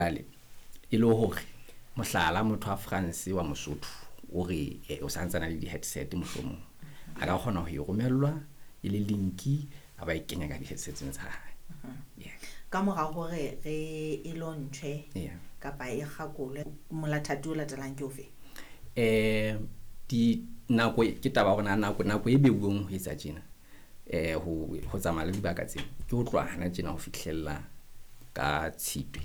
ale e le hore mohlala motho wa France wa Mosotho o re o santsana le di headset mohlomong a ka kgona ho e romellwa e le linki a ba e kenya ka di headset tsa hae ka mora hore re e launche kapa e gakole molathati o latelang ke ofe di nako ke taba hore nako e beuweng ho etsa tjena ho tsamaya le dibaka tsena ke ho tloha hana tjena ho fihlella ka Tshitwe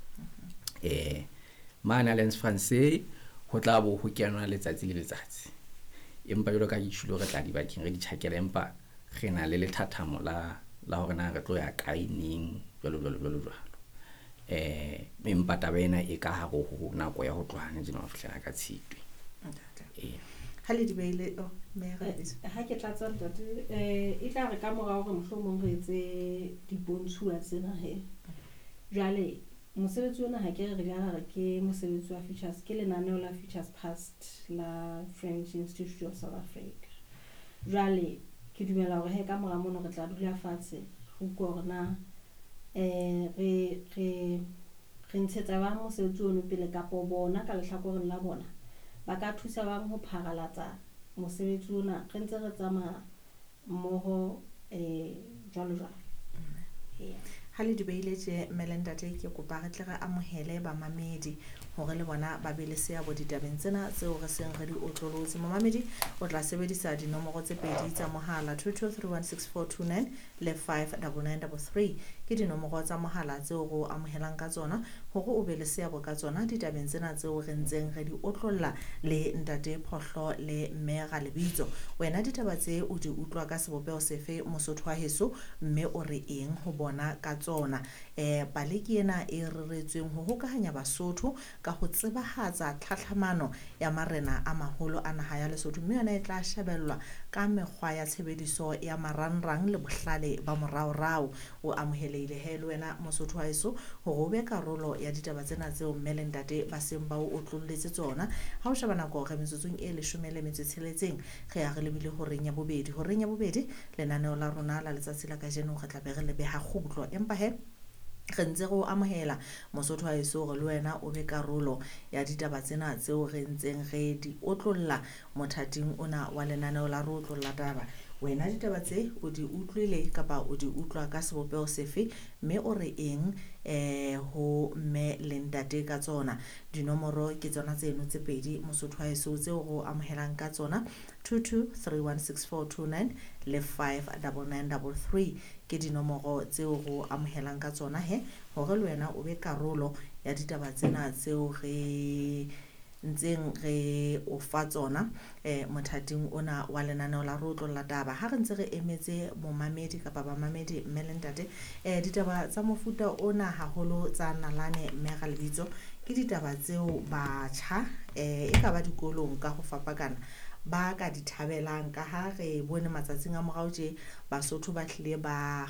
mana Alliance Française ho tla bo ho kenwa letsatsi le letsatsi empa jalo ka ithulo re tla di bakeng re di tjhakela empa re na le lethathamo la hore na re tlo ya kae neng jwalo empa taba ena e ka hare ho nako ya ho tloha hana tjena ho fihlela ka Tshitwe ha le di beile ha ke tlatsa ntate e tla re ka mora hore mohlomong re etse dipontshuwa tsena he jwale mosebetsi ona ha ke re jana re ke mosebetsi wa Futures ke lenaneo la Futures Past la French Institute of South Africa jwale ke dumela hore he ka mora mona re tla dula fatshe go korna re ntshetsa ba mosebetsi ono pele ka po bona ka lehlakoreng la bona ba ka thusa ba ho pharalatsa mosebetsi ona re ntse re tsama mmoho jwalo ha le di beile tje Melentate ke kopa re tle re amohele ba mamedi hore le bona ba be le seabo ditabeng tsena tseo re seng re di otlolotse momamedi o tla sebedisa dinomoro tse pedi tsa mohala 22316429 le 59933 ke dinomoro tsa mohala tseo go amohelang ka tsona hore o be le seabo ka tsona ditabeng tsena tseo re ntseng re di otlolla le Ntate Phohlo le Mme Galebitso wena ditaba tse o di utlwa ka sebopeo sefe Mosotho wa heso mme o re eng ho bona ka tsona baleki ena e reretsweng ho hokahanya Basotho ka ho tsebahatsa tlhatlhamano ya marena a maholo a naha ya Lesotho mme yona e tla shebellwa ka mekgwa ya tshebediso ya marangrang le bohlale ba moraorao o amohelehile he le wena Mosotho wa heso hore o be karolo ya ditaba tsena tseo Melentate ba seng ba o otlolletse tsona ha o sheba nako re metsotsong e 16 re ya re lebile horeng ya bobedi lenaneo la rona la letsatsi la kajeno re tla be re le beha khutlo empa he re ntse go amohela Mosotho wa heso gore le wena o be karolo ya ditaba tsena tseo re ntseng re di otlolla mothating ona wa lenaneo la re otlolla taba wena ditaba tse o di utlwile kapa o di utlwa ka sebopeo sefe mme o re eng ho Mme le Ntate ka tsona dinomoro ke tsona tseno tse pedi Mosotho wa heso tseo go amohelang ka tsona 22316429 le 59933 ke dinomoro tseo go amohelang ka tsona he hore le wena o be karolo ya ditaba tsena tseo re ntseng re o fa tsona mothating ona wa lenaneo la rotlo la taba ha re ntse re emetse momamedi kapa bamamedi Melentate ditaba tsa mofuta ona haholo tsa Nalane Mme Galebitso ke ditaba tseo batjha e ka ba dikolong ka ho fapakana ba ka di thabelang ka ha re bone matsatsing a morao tje Basotho ba hlile ba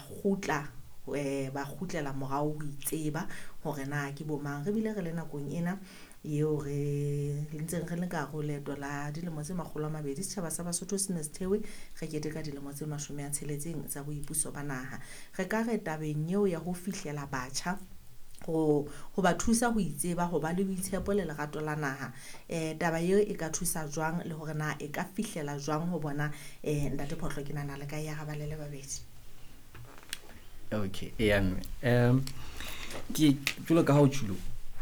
kgutlela morao ho itseba hore na ke bomang re bile re le nakong ena eo re ntseng re le ka go leto la dilemo tse 200 setjhaba sa Basotho se ne se thewe re keteka dilemo tse 60 tsa boipuso ba naha re ka re tabeng eo ya ho fihlela batjha ho ba thusa ho itseba ho ba le boitshepo le lerato la naha taba eo e ka thusa jwang le hore na e ka fihlela jwang ho bona Ntate Phohlo ke nana le ka ya ga ba le babedi okay ke tlo ka ha o tjulo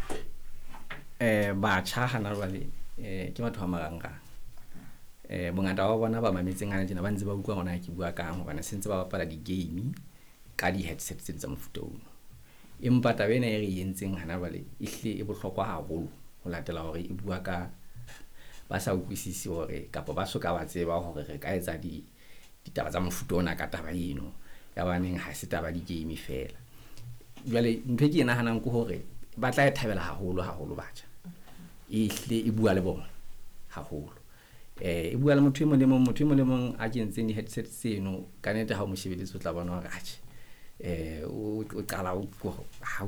batjha hana jwale ke batho ba marangrang bongata ba bona ba mametseng hana tjena ba ntse ba utlwa hona ke bua kang hobane sentse ba bapala di game ka di headset tsa mofuta ono empa taba ena e re yentseng hana jwale ehle e bohlokwa haholo ho latela hore e bua ka ba sa utlwisisi hore kapa ba soka ba tseba hore re ka etsa ditaba tsa mofuta ona ka taba eno ya baneng ha se taba di game fela jwale ntwe ke ena hanang ko hore ba tla e thabela haholo batjha ehle e bua le bona haholo e bua le motho e mong a kentseng di headset tseno ka nete ha o mo shebeletse o tla bona hore o qala o